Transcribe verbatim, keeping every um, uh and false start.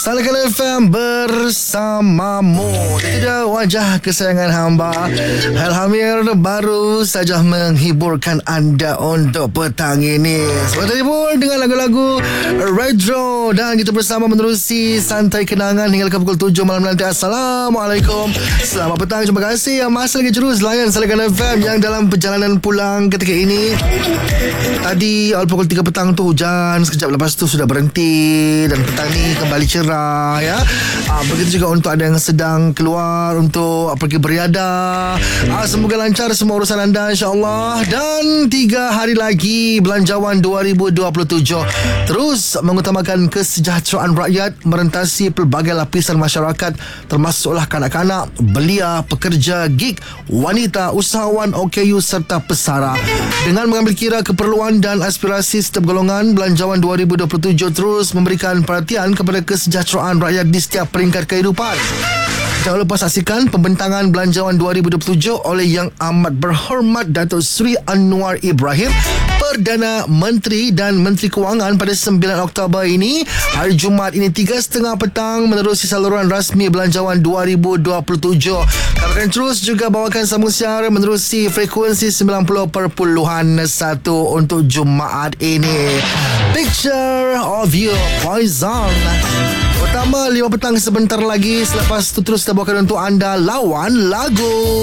Salahkan F M bersamamu. Tidak wajah kesayangan hamba Alhamir baru saja menghiburkan anda untuk petang ini. Selamat terhibur dengan lagu-lagu retro. Dan kita bersama menerusi santai kenangan hingga ke pukul tujuh malam nanti. Assalamualaikum, selamat petang. Terima kasih yang masih lagi terus layan Salahkan F M yang dalam perjalanan pulang ketika ini. Tadi awal pukul tiga petang tu hujan, sekejap lepas tu sudah berhenti dan petang ni kembali cerah ya. Ah, begitu juga untuk ada yang sedang keluar untuk pergi beriadah. Ah, semoga lancar semua urusan anda insya-Allah. Dan tiga hari lagi Belanjawan dua ribu dua puluh tujuh terus mengutamakan kesejahteraan rakyat, merentasi pelbagai lapisan masyarakat termasuklah kanak-kanak, belia, pekerja, gig, wanita, usahawan, O K U serta pesara. Dengan mengambil kira keperluan dan aspirasi setiap golongan, Belanjawan dua ribu dua puluh tujuh terus memberikan perhatian kepada kesejahteraan rakyat di setiap peringkat kehidupan. Jangan lupa saksikan pembentangan Belanjawan dua ribu dua puluh tujuh oleh Yang Amat Berhormat Datuk Seri Anwar Ibrahim, Perdana Menteri dan Menteri Kewangan pada sembilan Oktober ini. Hari Jumaat ini tiga tiga puluh petang menerusi saluran rasmi Belanjawan dua ribu dua puluh tujuh. Kami akan terus juga bawakan sambung siar menerusi frekuensi sembilan puluh perpuluhan satu untuk Jumaat ini. Picture of You, Poison. Pertama lima petang sebentar lagi. Selepas itu terus kita bawakan untuk anda lawan lagu.